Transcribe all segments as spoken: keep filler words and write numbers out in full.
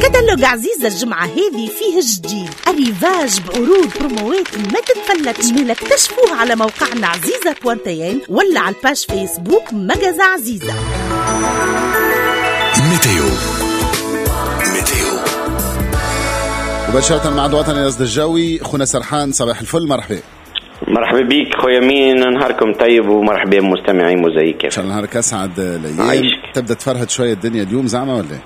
كتالوج عزيزة الجمعة هذه فيه جديد الريفاج بعروض بروموات ما تتفلتش من اكتشفوه على موقعنا عزيزة بوانتين ولا على الباج فيسبوك مجازة عزيزة. ميتيو ميتيو مباشرة مع الوطني الرصد الجوي. خونا سرحان صباح الفل، مرحبا. مرحبا بيك خويا مين، نهاركم طيب ومرحبا بمستمعين موزايك. ان شاء الله نهارك اسعد الايام. تبدا تفرهد شويه الدنيا اليوم زعما ولا؟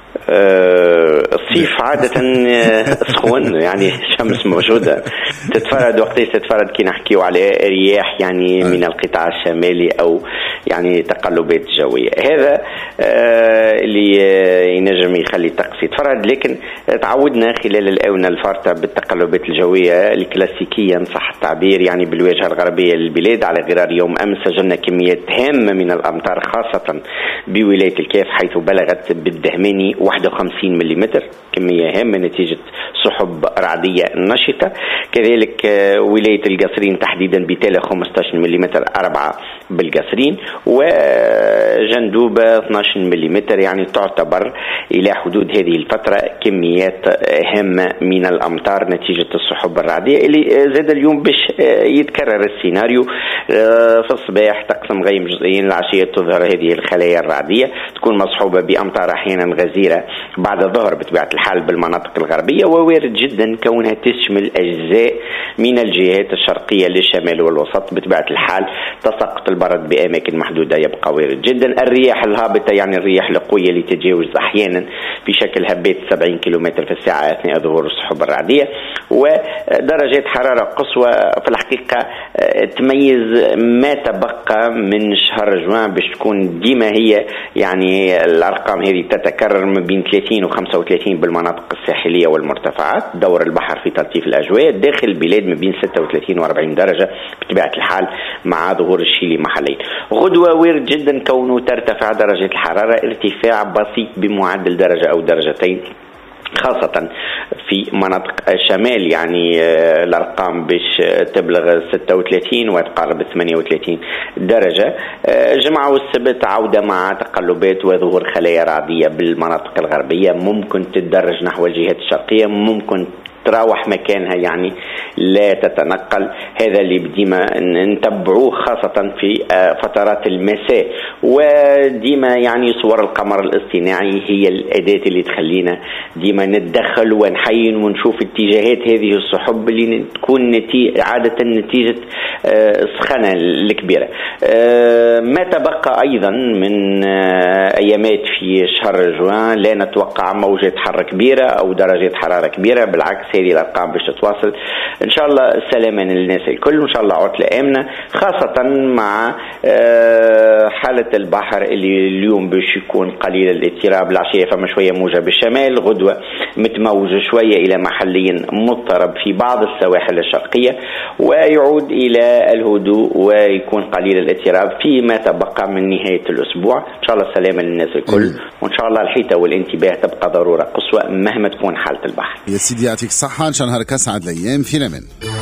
أه الصيف عادة سخون يعني الشمس موجودة، تتفرد وقتاش تتفرد كي نحكيو على رياح يعني من القطاع الشمالي أو يعني تقلبات جوية. هذا أه اللي ينجم يخلي الطقس يتفرد، لكن تعودنا خلال الآونة الفارطة بالتقلبات الجوية الكلاسيكية إن صح التعبير يعني بالواجهة الغربية للبلاد. على غرار يوم أمس سجلنا كميات هامة من الأمطار خاصة بولاية الكاف حيث بلغت بالدهماني واحد وخمسين مليمتر، كمية هامة نتيجة سحب رعدية نشطة. كذلك ولاية القصرين تحديدا بتالي خمسة عشر مليمتر أربعة بالقصرين، وجندوبة اثني عشر مليمتر، يعني تعتبر إلى حدود هذه الفترة كميات هامة من الأمطار نتيجة السحب الرعدية اللي زاد اليوم باش يتكرر السيناريو. في الصباح طقس مغيم جزئيا، العشية تظهر هذه الخلايا الرعدية تكون مصحوبة بأمطار أحيانا غزيرة بعد الظهر بطبيعة الحال بالمناطق الغربية، ووارد جدا كونها تشمل أجزاء من الجهات الشرقية للشمال والوسط. بطبيعة الحال تساقط البرد بأماكن محدودة يبقى وارد جدا. الرياح الهابطة يعني الرياح القوية اللي تتجاوز أحيانا بشكل هبات سبعين كيلومتر في الساعة أثناء ظهور السحب الرعدية، ودرجات حرارة قصوى في الحقيقة تميز ما تبقى من شهر جوان باش تكون ديما هي يعني الأرقام هذه تتكرر ما بين ثلاثين وخمسة وثلاثين بالمناطق الساحلية والمرتفعات. دور البحر في تلطيف الأجواء داخل البلاد ما بين ستة وثلاثين وأربعين درجة بطبيعة الحال مع ظهور الشيلي محلين. غدوة وارد جدا كونه ترتفع درجة الحرارة ارتفاع بسيط بمعدل درجة أو درجتين خاصة في مناطق الشمال، يعني الأرقام باش تبلغ ستة وثلاثين وتقارب ثمانية وثلاثين درجة. جمعة والسبت عودة مع تقلبات وظهور خلايا رعدية بالمناطق الغربية، ممكن تتدرج نحو الجهات الشرقية، ممكن تراوح مكانها يعني لا تتنقل. هذا اللي بديما نتبعوه خاصة في فترات المساء، وديما يعني صور القمر الاصطناعي هي الأداة اللي تخلينا ديما نتدخل ونحين ونشوف اتجاهات هذه السحب اللي تكون نتيجة عادة نتيجة السخانة الكبيرة. ما تبقى أيضا من أيامات في شهر جوان لا نتوقع موجة حر كبيرة أو درجة حرارة كبيرة، بالعكس هذه الأرقام باش تتواصل إن شاء الله سلامة للناس الكل، وإن شاء الله عطلة آمنة خاصة مع حالة البحر اللي اليوم باش يكون قليل الاضطراب. العشية فما شوية موجة بالشمال، غدوة متموج شوية إلى محليا مضطرب في بعض السواحل الشرقية، ويعود إلى الهدوء ويكون قليل الاضطراب فيما تبقى من نهاية الأسبوع. إن شاء الله سلامة للناس الكل، وإن شاء الله الحيطة والانتباه تبقى ضرورة قصوى مهما تكون حالة البحر. يا سيدي يعطيك الصحة، إن شاء الله نهارك أسعد الأيام. في الأمان.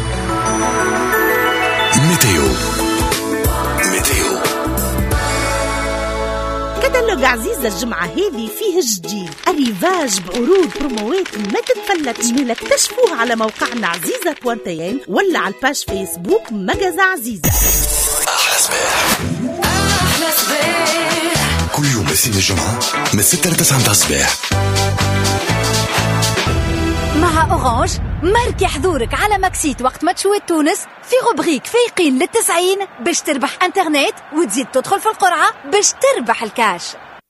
ميتيو ميتيو كتالوج عزيزة الجمعة هذه فيه جديد الريفاج بعروض بروموات ما تتفلتش من اكتشفوه على موقعنا عزيزة بوانتين ولا على الباج فيسبوك مجازة عزيزة. أحلى صباح، أحلى صباح كل يوم اثنين الجمعة من ستة لتسعة متاع الصباح مع أورانج. ماركي حضورك على ماكسيت وقت ما تشوي تونس في غبغيك فايقين للتسعين باش تربح انترنت وتزيد تدخل في القرعة باش تربح الكاش.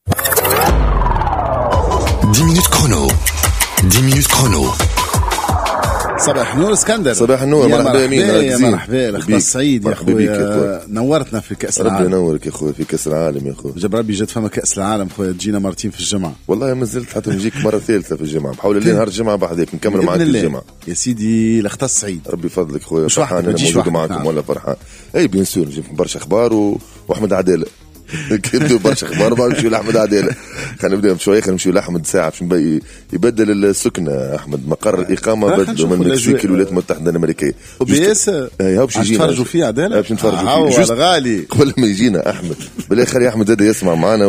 دي مينوت كرونو دي مينوت كرونو. صباح نور اسكندر. صباح النور، مرحبا امين. يا مرحبا الاخبار سعيد يا خويا، نورتنا في كاس العالم. ربي ينورك يا خويا في كاس العالم يا خويا. جاب ربي جات فما كاس العالم خويا، تجينا مرتين في الجمعه. والله ما زلت حتى نجيك مره ثالثه في الجمعه، بحاول اللي نهار الجمعه بعدك نكمل معك الجمعه يا سيدي. الاخت سعيد ربي فضلك خويا، فرحان انا موجود معكم. نعم. ولا فرحان اي بيان سور نجيب برشا اخبار و... واحمد عداله كنتو برشا اخبار بعد نمشيو لاحمد عداله. خلينا نبدا شويه، خلينا نمشيو لاحمد ساعه باش يبدل السكنه. احمد مقر الاقامه بدلوا من المكسيك للولايات المتحده الامريكيه. وبياس باش يجينا نتفرجوا فيه عداله، باش نتفرجوا فيه غالي قبل ما يجينا احمد. بالاخر يا احمد زاد يسمع معنا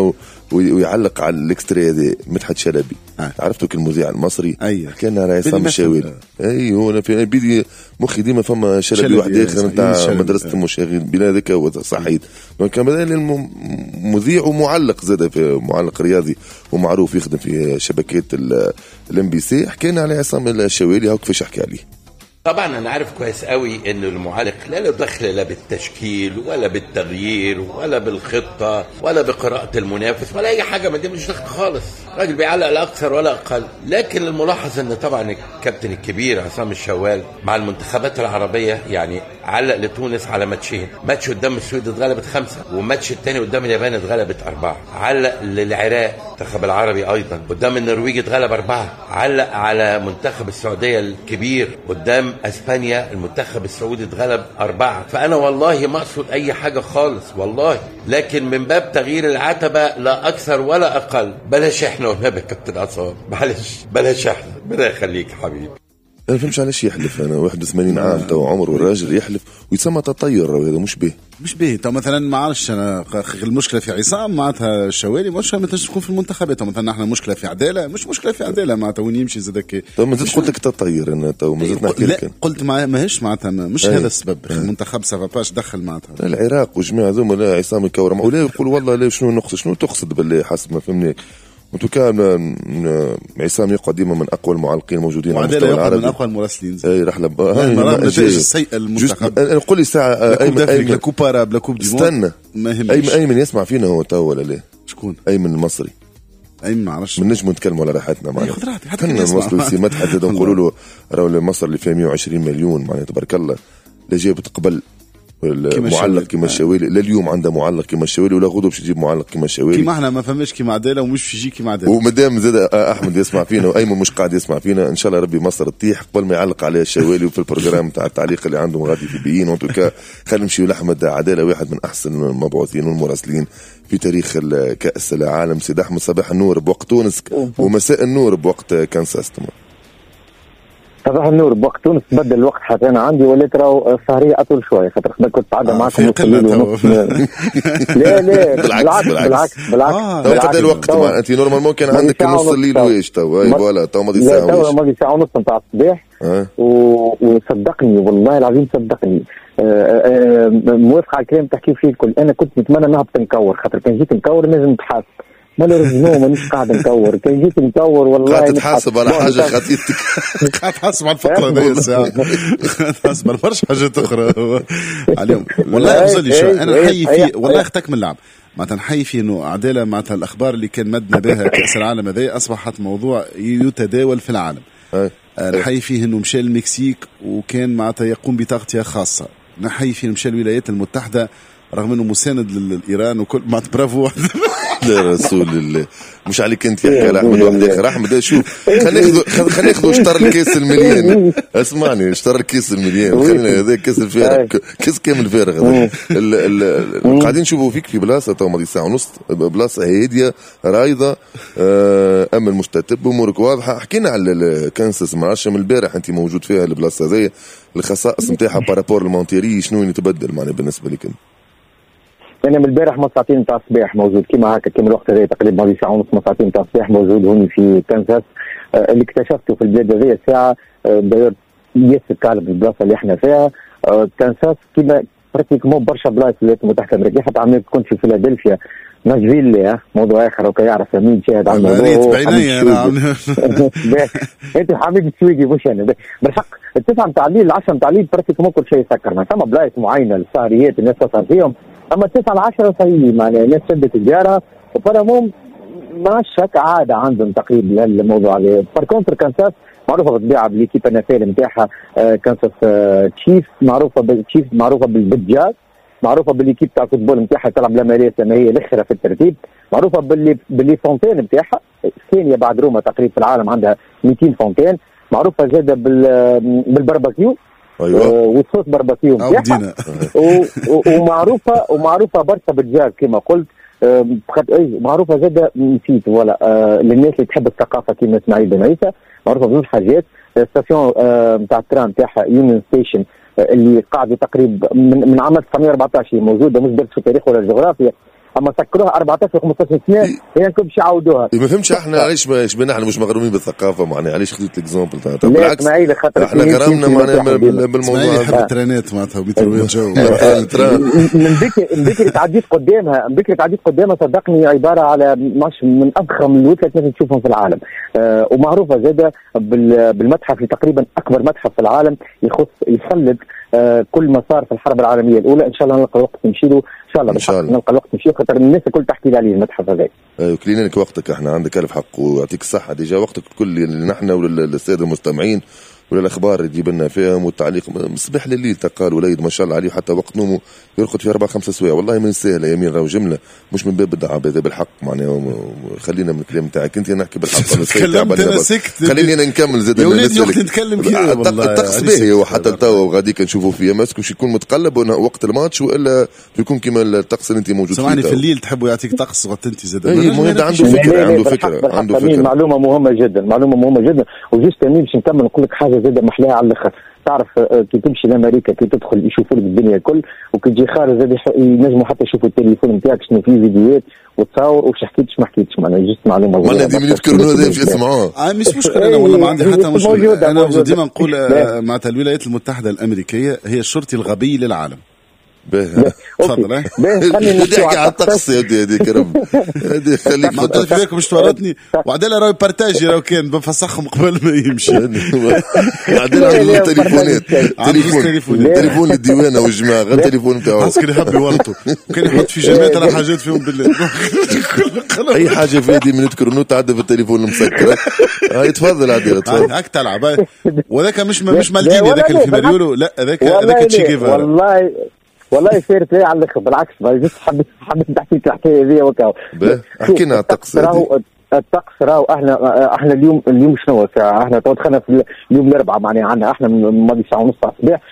ويعلق على الاكستري هذا مدحت شلبي. آه. عرفتوا كالمذيع المصري أيه. كان على عصام الشاويلي. ايوه انا في بيدي مخي ديما فما شلبي واحد اخر نتاع مدرسه المشاغبين بلا هذاك هو صحيح. دونك كان بدل مذيع ومعلق زاد في معلق رياضي ومعروف يخدم في شبكات الام بي سي. حكينا على عصام الشاويلي هاك كيفاش حكى عليه. طبعا انا عارف كويس قوي ان المعلق لا له دخل لا بالتشكيل ولا بالتغيير ولا بالخطه ولا بقراءه المنافس ولا اي حاجه من دي، مش دخل خالص. راجل بيعلق لا اكثر ولا اقل. لكن الملاحظ ان طبعا الكابتن الكبير عصام الشوال مع المنتخبات العربيه يعني علق لتونس على ماتشين، ماتش قدام السويد اتغلبت خمسه وماتش الثاني قدام اليابان اتغلبت اربعه. علق للعراق المنتخب العربي ايضا قدام النرويج اتغلب اربعه. علق على منتخب السعوديه الكبير قدام اسبانيا المنتخب السعودي اتغلب اربعه. فانا والله ما اقصد اي حاجه خالص والله، لكن من باب تغيير العتبه لا اكثر ولا اقل. بلاش احنا والنبي كابتن عصام، معلش بلاش احنا، ربنا يخليك حبيبي. انا فهمش علاش يحلف. انا واحد وثمانين عام تو عمر والراجل يحلف ويسمى تطير، هذا مش به مش به. تو مثلا ما عرفش انا المشكله في عصام معناتها الشوالي مش ما تنجم تكون في المنتخبات. مثلا احنا مشكله في عداله، مش مشكله في عداله معناتها وين يمشي زادك. تو ما زلت قلت لك تطير انا تو ما زلت نحكي لك. قلت ما ماهيش معناتها مش هذا السبب. المنتخب سافاباش دخل معناتها العراق وجماعه ذوما لا عصام يكور ولا يقول والله لا شنو نقصد شنو تقصد بالله حسب ما فهمني. وانتو كان عصام يقعد ديما من اقوى المعلقين الموجودين على مستوى العربي، من اقوى المراسلين. اي رحله النتائج السيئه المنتخب. نقول لي ساعه ايمن ايمن كوبا اراب لا كوب دي استنى ايمن ايمن يسمع فينا هو تو ولا لا؟ شكون ايمن المصري؟ ايمن ما عرفش. من نجم نتكلموا على راحتنا معناها حتى نوصلوا سمات حتى نقولوا له راهو مصر اللي فيها مية وعشرين مليون معناها تبارك الله لا جابت قبل معلق كيما الشاويلي. لا اليوم عنده معلق كيما الشاويلي ولا غدوه باش يجيب معلق كيما الشاويلي. كيما احنا ما فهمش كيما عداله ومش في يجي كيما عداله. ومادام زاد احمد يسمع فينا وايمن مش قاعد يسمع فينا ان شاء الله ربي مصر تطيح قبل ما يعلق عليها الشاويلي وفي البروجرام تاع التعليق اللي عندهم غادي في بيين. وانتو خلينا نمشيو لاحمد عداله واحد من احسن المبعوثين والمراسلين في تاريخ كاس العالم. سيد احمد صباح النور بوقت تونس ومساء النور بوقت كانساس. صباح النور بوقت تونس بدل الوقت حتى انا عندي وليت راهو السهريه اطول شويه خاطر كنت قاعده آه معكم نص الليل ونص. لا لا بالعكس بالعكس بالعكس هذا الوقت. انت نورمالمون كان عندك نص الليل وايش تو اي فوالا تو ماضي ساعه ونص. تو ماضي ساعه ونص نتاع الصباح. وصدقني والله العظيم صدقني موافقه على الكلام تحكي فيه الكل. انا كنت نتمنى نهبط نكور خاطر كان جيت نكور لازم نتحاسب. ما لازم مانيش قاعد نكور. كان جيت نكور والله قاعد تحاسب على حاجه خطيتك. قاعد تحاسب على الفقره هذه الساعه. تحاسب على برشا حاجات اخرى عليهم. والله غزل لي شو انا نحيي فيه والله اختك من اللعب معناتها نحيي فيه انه عداله معناتها الاخبار اللي كان مدنا بها كاس العالم هذه اصبحت موضوع يتداول في العالم. نحيي فيه انه مشى المكسيك وكان معناتها يقوم بتغطيه خاصه. نحيي فيه مشى الولايات المتحده رغم انه مساند للايران وكل ما برافو. لا رسول الله مش عليك انت يحكي على احمد واحد اخر. احمد شوف خلينا ناخذ خلينا ناخذ اشتر الكيس المليان. اسمعني اشتر الكيس المليان خلينا هذا كيس الفارغ كيس كامل فارغ. قاعدين نشوفوا فيك في بلاصه تو ماضي ساعه ونص بلاصه هاديه رايضه امن مستتب امورك واضحه. حكينا على كانساس ما عرفش من البارح انت موجود فيها البلاصه هذه الخصائص نتاعها بارابور المونتيري شنو يتبدل معناها بالنسبه لك انت؟ انا من البارح من ساعتين نتاع الصباح موجود كيما هكا كيما الوقت هذا تقريبا ماضي ساعه ونص من ساعتين نتاع الصباح موجود هوني في كانساس. آه اللي اكتشفته في البلاد هذه الساعه آه داير ياسر كالب البلاصه اللي احنا فيها. آه كانساس كيما براتيكمون برشا بلايص الولايات المتحده الامريكيه حتى عملت كنت في فيلادلفيا ناشفيل موضوع اخر وكي يعرف مين شاهد على الموضوع. بعيني انا انت حميد السويدي مش انا بالحق. التسعه نتاع الليل العشره نتاع الليل براتيكمون كل شيء يسكر. ما ثم بلايص معينه للسهريات الناس تصل فيهم اما التسعة العشرة صحيح معناها الناس شدت الجارة وبرامهم ما شك عادة عندهم تقريبا الموضوع هذا. بار كونتر كانساس معروفة بالطبيعة بالكيب النافيل نتاعها. آه كانساس آه تشيفز معروفة بالتشيفز معروفة بالبجاز معروفة بالكيب تاع الفوتبول نتاعها تلعب لاماريس لما هي الاخرى في الترتيب. معروفة باللي باللي فونتين نتاعها الثانية بعد روما تقريبا في العالم عندها مئتين فونتين. معروفة زادة بال بالباربيكيو. ايوه والصوص باربيكيو نتاعها. ومعروفه ومعروفه برشا بالدجاج كما قلت. اي معروفه زاده نسيت ولا آه للناس اللي تحب الثقافه كيما اسماعيل بن عيسى معروفه بزوج حاجات. ستاسيون نتاع آه الترام نتاعها يونيون ستيشن آه اللي قاعده تقريبا من, من عام ألف وتسعمية وأربعطاش موجوده مش درس في التاريخ ولا الجغرافيا. اما سكروها أربعطاش خمسطاش سنه هي كل باش يعاودوها. ما فهمتش احنا علاش باش بنا احنا مش مغرومين بالثقافه معناها علاش خديت الاكزامبل تاع بالعكس احنا غرامنا معناها بالموضوع يحب الترانات معناتها وبيتروي جو من بكري من بكري تعديت قدامها من بكري تعديت قدامها صدقني عباره على مش من اضخم الوتلات اللي تشوفهم في العالم. آه ومعروفه زاده بالمتحف اللي تقريبا اكبر متحف في العالم يخص يسلط آه كل مسار في الحرب العالميه الاولى. ان شاء الله نلقى وقت نمشي له ان شاء الله بالحق نلقى الوقت نمشي خاطر الناس الكل تحكي لي عليه المتحف هذا. ايوه كلينيك وقتك احنا عندك الف حق ويعطيك الصحه ديجا وقتك الكل اللي نحن وللساده المستمعين وللاخبار اللي تجيب لنا فيهم والتعليق مصبح لليل تقال وليد ما شاء الله عليه حتى وقت نومه يرقد في اربع خمسة سوايع والله من سهله يمين راهو جمله مش من باب الدعابه هذا بالحق معناها. خلينا من الكلام تاعك انت نحكي بالحق تكلمت انا سكت خليني انا نكمل زاد يا وليدي وقت نتكلم كذا والله الطقس باهي وحتى توا وغاديك نشوفوا فيه ماسك باش يكون متقلب وقت الماتش والا يكون كيما الطقس اللي انت موجود فيه. سامعني في الليل تحبوا يعطيك طقس وقت انت زاد المهم عنده فكره عنده فكره عنده فكره معلومه مهمه جدا معلومه مهمه جدا. وجست باش نكمل نقول لك حاجه زاد محلاها على الاخر. تعرف كي تمشي لامريكا كي تدخل يشوفوا لك الدنيا الكل وكي تجي خارج زاد ينجموا حتى يشوفوا التليفون نتاعك شنو فيه فيديوهات وتصور وش حكيتش ما حكيتش معناها جست معلومه والله دي نذكر هذا مش اسمعوه اه مش مشكله انا والله ما عندي حتى مشكله. انا ديما نقول معناتها الولايات المتحدة الامريكيه هي الشرطي الغبي للعالم. باهي تفضل خلينا نحكي على الطقس يا ودي هذيك رب هذه خليك ما قلت لكم باش تورطني وعدالة راهي بارتاجي راهو كان بفسخهم قبل ما يمشي عدالة عنده تليفونات تليفون تليفون للديوانه والجماعه غير التليفون نتاعو كان يحب يورطوا كان يحط في جماعه على حاجات فيهم بالله اي حاجه في هذه من تذكر انه تعدى في التليفون المسكر. هاي تفضل عدالة تفضل هاك تلعب وذاك مش مش مالديني هذاك اللي في مليولو لا هذاك هذاك تشي كيفا والله والله سيرت لي على الاخر بالعكس جست حبيت حبيت نحكي لك الحكايه هذه وكاو. احكي لنا على الطقس. راهو الطقس راهو احنا احنا اليوم اليوم شنو الساعه احنا تو دخلنا في اليوم الاربعاء معناها عندنا احنا من ماضي ساعه ونص تاع الصباح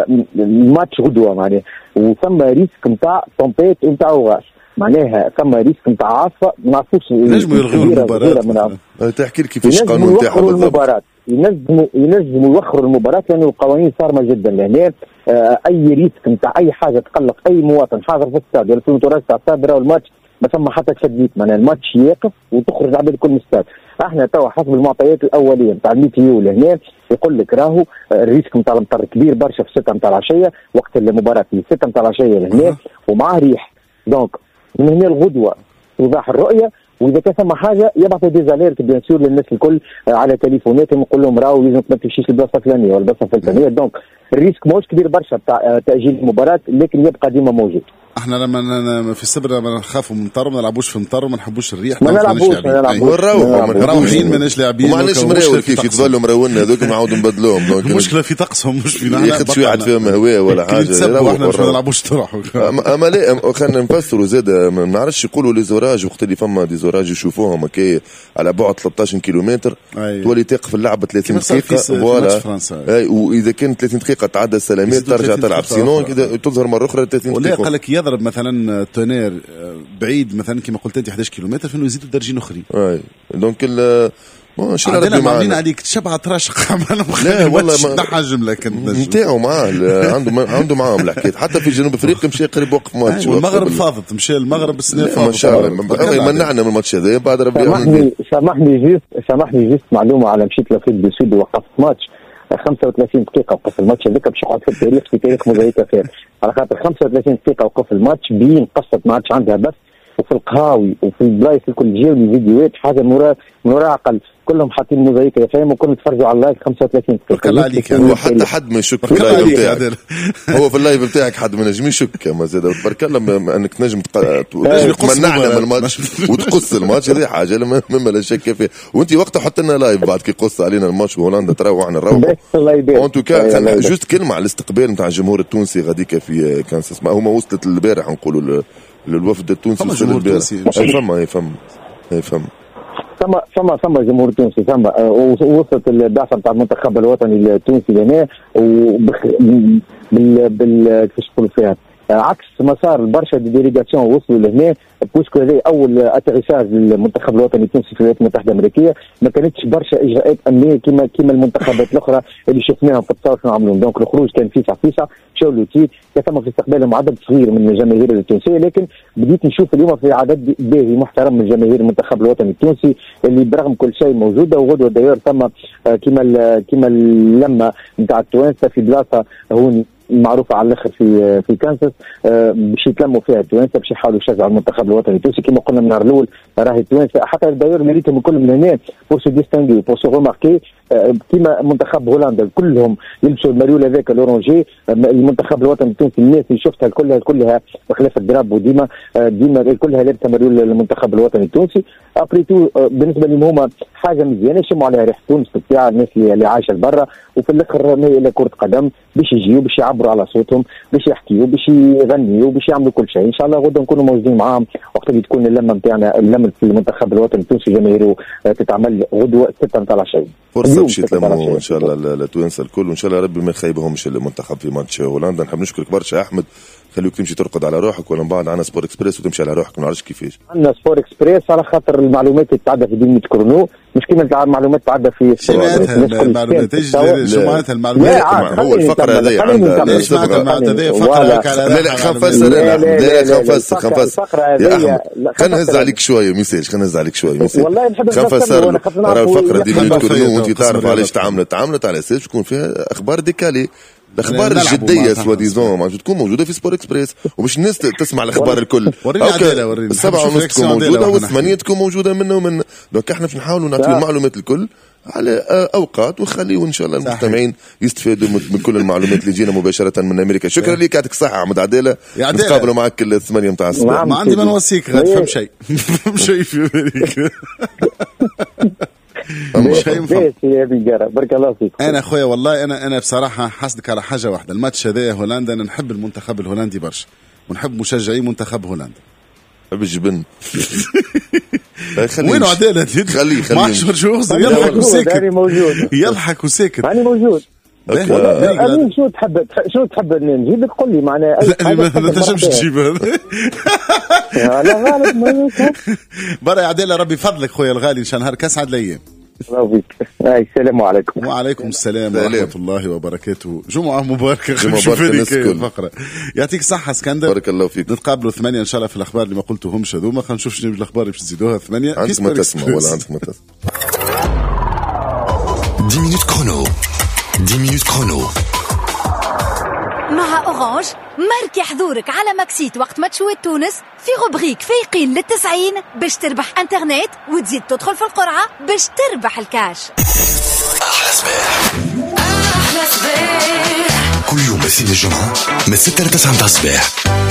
الماتش غدوه معناها وثم ريسك نتاع تومبيت نتاع وغاش معناها ثم ريسك نتاع عاصفه ما نعرفوش نجموا يلغيو المباراه. تحكي لي كيفاش القانون نتاعها بالضبط. ينجموا ينجموا يوخروا المباراه لانه القوانين صارمه جدا لهنا. آه اي ريسك نتاع اي حاجه تقلق اي مواطن حاضر في الاستاد ولا في المتراجع تاع الاستاد راهو الماتش ما ثم حتى تشديد معناها الماتش يقف وتخرج عباد كل الاستاد. احنا توا حسب المعطيات الاوليه نتاع الميتيو لهنا يقول لك راهو الريسك نتاع المطر كبير برشا في ستة نتاع العشيه وقت المباراه في ستة نتاع العشيه لهنا ومعاه ريح. دونك من هنا الغدوه توضح الرؤيه واذا كان ثم حاجه يبعثوا ديزاليرت بيان سور للناس الكل على تليفوناتهم يقول لهم راهو لازم ما تمشيش البلاصه الفلانيه ولا البلاصه الفلانيه. دونك الريسك ماهوش كبير برشا بتاع تاجيل المباراه لكن يبقى ديما موجود. احنا لما في السبر لما نخافوا من المطر ما نلعبوش في المطر وما نحبوش الريح ما نلعبوش ما نلعبوش مروحين ماناش لاعبين ما عندناش مراول كيف يتظلوا مراولنا هذوك نعاودوا نبدلوهم. المشكله في طقسهم مش فينا ياخذ شويه عاد فيهم هواء ولا حاجه احنا مش نلعبوش طرح اما لا خلينا نفسروا زاد ما نعرفش يقولوا لي زوراج وقت اللي فما دي زوراج يشوفوهم هكا على بعد ثلاثة عشر كيلومتر تولي توقف اللعبه ثلاثين دقيقه فوالا واذا كان ثلاثين دقيقه تعدى السلامات ترجع تلعب سينون كذا تظهر مره اخرى ثلاثين دقيقه. ولا قال لك يضرب مثلا تونير بعيد مثلا كما قلت انت احداش كيلومتر فانه يزيدوا درجين اخرين. اي دونك ال ما شاء الله عندنا عاملين عليك تشبع تراشق عملهم. لا والله ما حجم لك نتاعو معاه عنده عنده معاهم الحكايه حتى في جنوب افريقيا مشى قريب وقف ماتش والمغرب فاضت مشى المغرب السنه فاضت ما شاء الله منعنا من الماتش هذا بعد ربي سامحني سامحني جيست سامحني جيست معلومه على مشيت لافريك دو سود وقفت ماتش خمسة وثلاثين دقيقة وقف الماتش هذاك باش يقعد في التاريخ في تاريخ موزايك فير على خاطر خمسة وثلاثين دقيقة وقف الماتش بين قصة ما عادش عندها بس وفي القهاوي وفي البلايص الكل جاو لي فيديوهات حاجة مرا مرا عقل كلهم حاطين موزايك يا فاهم وكلهم يتفرجوا على اللايف خمسة وثلاثين دقيقة. الله عليك هو حتى حد ما يشك في اللايف بتاعك هو في اللايف بتاعك حد ما نجم يشك ما زاد تبارك الله انك تنجم تمنعنا من الماتش وتقص الماتش هذه حاجة مما لا شك فيها. وانت وقتها حط لنا لايف بعد كي قص علينا الماتش وهولندا تروح احنا نروحوا اون تو كان جوست كلمة على الاستقبال نتاع الجمهور التونسي غاديك في كان اسمها هما وصلت البارح نقولوا الوفد التونسي وصل البارح فما فما فما ثم ثم ثم جمهور تونسي ثم وصلت البعثه نتاع المنتخب الوطني التونسي لهنا وبال بال كيفاش نقولوا فيها عكس مسار برشا دي ديليغاسيون وصلوا لهنا، بوسكو هذا اول اتريساج للمنتخب الوطني التونسي في الولايات المتحده الامريكيه، ما كانتش برشا اجراءات امنيه كما كما المنتخبات الاخرى اللي شفناهم في التصاور شنو عملوا. دونك الخروج كان فيسع فيسع مشاو لوتي، كان في استقبالهم عدد صغير من الجماهير التونسيه، لكن بديت نشوف اليوم في عدد باهي محترم من جماهير المنتخب الوطني التونسي اللي برغم كل شيء موجوده. وغدوه داير ثم كما كما اللمه نتاع التوانسه في بلاصه هون معروفه على الاخر في في كانساس، باش يتلموا فيها التوانسه باش يحاولوا يشجعوا المنتخب الوطني التونسي كما قلنا من النهار الاول. راهي التوانسه حتى الداير مريتهم الكل من هنا بور سو ديستانغي بور سو ريماركي، كما منتخب هولندا كلهم يلبسوا الماريول هذاك الاورانجي. المنتخب الوطني التونسي الناس اللي شفتها كلها كلها بخلاف الدراب وديما ديما كلها لابسه ماريول المنتخب الوطني التونسي. ابري تو بالنسبه لهم هما حاجه مزيانه يشموا عليها ريحه تونس بالطبيعه، الناس اللي عايشه لبرا وفي الاخر ماهي الى كره قدم، باش يجيو باش يعبروا على صوتهم، باش يحكيوا، باش يغنيوا، باش يعملوا كل شيء. ان شاء الله غدا نكونوا موجودين معاهم وقت اللي تكون اللمه نتاعنا اللمه في المنتخب الوطني التونسي جماهيره تتعمل غدوه ستة نتاع العشيه. فرصه باش يتلموا ان شاء الله التوانسه الكل، وان شاء الله ربي ما يخيبهمش المنتخب في ماتش هولندا. نحب نشكرك برشا احمد، خليك تمشي ترقد على روحك ولا من بعد عنا سبور اكسبريس وتمشي على روحك، ما نعرفش كيفاش. عندنا سبور اكسبريس على خاطر المعلومات اللي تتعدى في ديميت كرونو، مش كيما المعلومات تتعدى في المعلومات ايش جماعتها المعلومات. هو الفقره هذه عندها ليش المعلومات هذه فقره على لا لا خنفسر لا لا خنفسر خنفسر يا احمد خلينا نهز عليك شويه ميساج، خلينا نهز عليك شويه ميساج والله نحب خنفسر. راه الفقره ديميت كرونو وانت تعرف علاش تعاملت تعاملت على اساس تكون فيها اخبار ديكالي، الاخبار الجديه سوا ديزون ما تكون موجوده في سبور اكسبريس وباش الناس تسمع الاخبار الكل. وريني عداله وريني السبعه ونص تكون موجوده والثمانيه تكون موجوده منه ومن. دونك احنا نحاولوا نعطيو المعلومات الكل على اوقات ونخليو ان شاء الله المستمعين يستفادوا من كل المعلومات اللي جينا مباشره من امريكا. شكرا لك، يعطيك الصحه احمد عداله، نتقابلوا معك الثمانيه نتاع الصباح. ما عندي ما نوصيك غير فهم شيء فهم شيء في امريكا مش هينفع. بارك الله فيك. انا اخويا والله انا انا بصراحه حاسدك على حاجه واحده، الماتش هذا هولندا انا نحب المنتخب الهولندي برشا ونحب مشجعي منتخب هولندا. بالجبن وين عدالة؟ خليه خليه معشر شخص يضحك وساكت يضحك وساكت. أنا موجود. أنا شو تحب شو تحب نجيب لك قل لي معناه. لا ما تنجمش تجيب هذا. لا غالب ما برا يا عدالة ربي فضلك خويا الغالي إن شاء الله كاس عاد الأيام. السلام عليكم. وعليكم السلام ورحمة الله وبركاته. جمعة مباركة. جمعة مباركة. يعطيك صحة اسكندر. بارك الله فيك. نتقابلوا ثمانية إن شاء الله في الأخبار اللي ما قلتهمش هذوما. خلينا نشوف شنو الأخبار اللي باش تزيدوها ثمانية. عندك ما تسمع ولا عندك ما تسمع. دix minutes chrono. dix minutes chrono. مع أورانج ماركي حضورك على ماكسيت وقت ما تشوي تونس في غبريك فايقين للتسعين باش تربح انترنت وتزيد تدخل في القرعة باش تربح الكاش. أحلى صباح. أحلى صباح. كل يوم مسين الجمعة من ستة لتسعة متاع الصباح.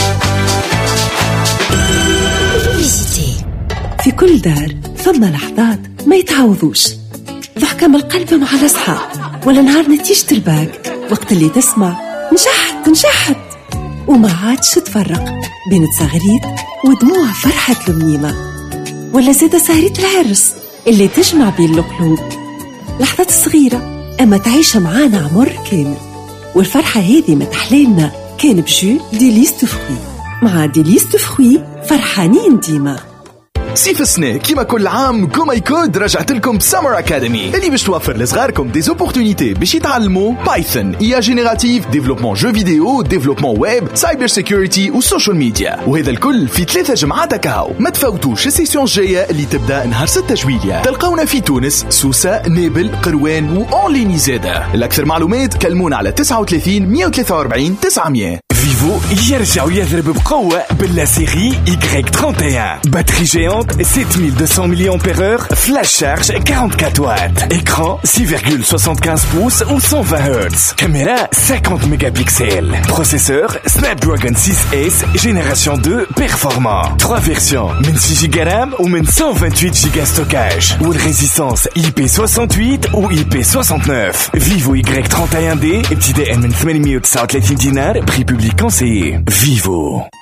في كل دار ثم لحظات ما يتعوضوش، ضحكة من القلب مع الأصحاب، ولا نهار نتيجة الباك وقت اللي تسمع نشحت نشحت وما عادش تفرق بين تصغريت ودموع فرحة المنيمة، ولا زادة سهرية العرس اللي تجمع بين القلوب. لحظات صغيرة أما تعيشها معانا عمر كامل، والفرحة هذه ما تحليلنا كان بجو ديليس دو فروي. مع ديليس دو فروي فرحانين ديما. صيف السنة كيما كل عام كوماي كود رجعت لكم بسامر أكاديمي اللي باش توفر لصغاركم دي زوبورتونيتي باش يتعلموا بايثون، إي آي جينيراتيف، ديفلوبمون جو فيديو، ديفلوبمون ويب، سايبر سيكوريتي وسوشيال ميديا، وهذا الكل في ثلاثة جمعات كاو. ما تفوتوش السيسيون الجاية اللي تبدا نهار ستة جويلية. تلقونا في تونس، سوسة، نابل، قروان وأونليني زادة. الأكثر معلومات كلمونا على تسعة وثلاثين مية وثلاثة وأربعين تسعمية. فيفو يرجع ويضرب بقوة باللا سيري واي ثلاثة وثلاثين. باتري géante sept mille deux cents milliampères heure, flash charge quarante-quatre watts. Écran six virgule soixante-quinze pouces ou cent vingt hertz. Caméra cinquante mégapixels. Processeur Snapdragon six S génération deux performant. Trois versions, من six giga RAM ou من cent vingt-huit giga stockage. Ou une résistance I P soixante-huit ou I P soixante-neuf. Vivo Y trente et un D ابتداء من ثمانمية وتسعة وثلاثين دينار, prix public conseillé. Vivo.